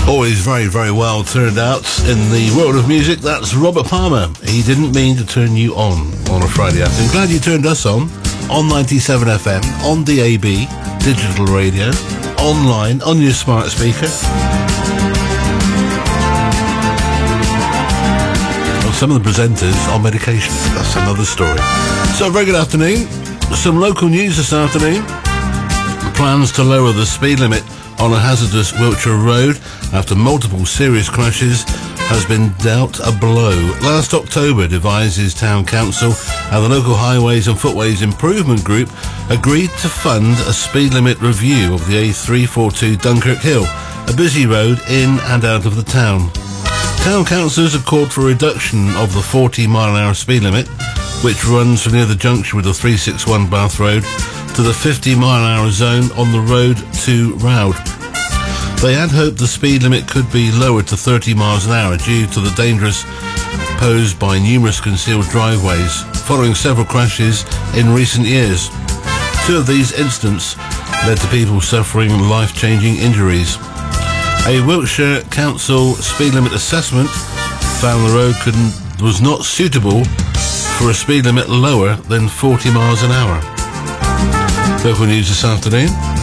Always very, very well turned out in the world of music. That's Robert Palmer. He didn't mean to turn you on a Friday afternoon. Glad you turned us on 97 FM, on DAB, digital radio, online, on your smart speaker. Well, some of the presenters on medication. That's another story. So, a very good afternoon. Some local news this afternoon. Plans to lower the speed limit on a hazardous Wiltshire road after multiple serious crashes has been dealt a blow. Last October, Devizes Town Council and the local Highways and Footways Improvement Group agreed to fund a speed limit review of the A342 Dunkirk Hill, a busy road in and out of the town. Town councillors have called for a reduction of the 40-mile-an-hour speed limit, which runs from near the junction with the 361 Bath Road to the 50-mile-an-hour zone on the road to Roud. They had hoped the speed limit could be lowered to 30 miles an hour due to the dangers posed by numerous concealed driveways following several crashes in recent years. Two of these incidents led to people suffering life-changing injuries. A Wiltshire Council speed limit assessment found the road was not suitable for a speed limit lower than 40 miles an hour. Local news this afternoon.